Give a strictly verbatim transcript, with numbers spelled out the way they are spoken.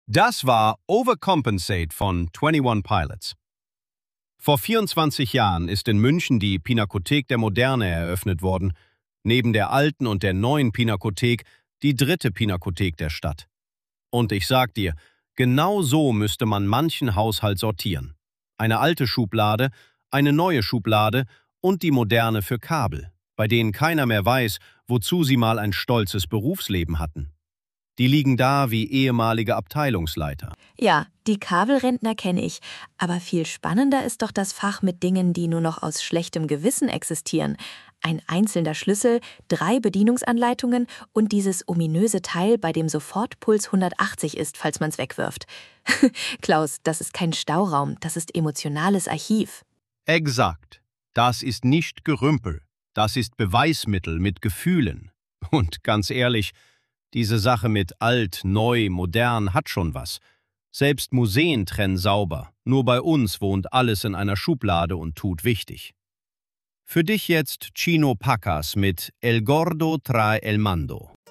Das war Overcompensate von einundzwanzig Pilots. Vor vierundzwanzig Jahren ist in München die Pinakothek der Moderne eröffnet worden, neben der alten und der neuen Pinakothek die dritte Pinakothek der Stadt. Und ich sag dir, genau so müsste man manchen Haushalt sortieren. Eine alte Schublade, eine neue Schublade und die moderne für Kabel, bei denen keiner mehr weiß, wozu sie mal ein stolzes Berufsleben hatten. Die liegen da wie ehemalige Abteilungsleiter. Ja, die Kabelrentner kenne ich. Aber viel spannender ist doch das Fach mit Dingen, die nur noch aus schlechtem Gewissen existieren. Ein einzelner Schlüssel, drei Bedienungsanleitungen und dieses ominöse Teil, bei dem Sofortpuls hundertachtzig ist, falls man's wegwirft. Klaus, das ist kein Stauraum, das ist emotionales Archiv. Exakt. Das ist nicht Gerümpel. Das ist Beweismittel mit Gefühlen. Und ganz ehrlich, diese Sache mit alt, neu, modern hat schon was. Selbst Museen trennen sauber. Nur bei uns wohnt alles in einer Schublade und tut wichtig. Für dich jetzt Chino Pacas mit El Gordo trae el Mando.